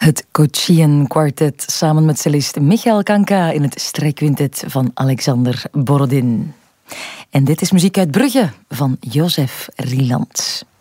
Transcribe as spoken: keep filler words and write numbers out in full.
Het Kochien Quartet samen met cellist Michael Kanka in het strijkquintet van Alexander Borodin. En dit is muziek uit Brugge van Jozef Rieland.